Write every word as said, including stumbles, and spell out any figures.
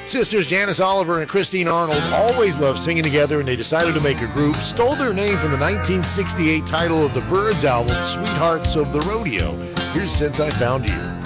Sisters Janice Oliver and Christine Arnold always loved singing together, and they decided to make a group. Stole their name from the nineteen sixty-eight title of the Byrds album, Sweethearts of the Rodeo. Here's Since I Found You.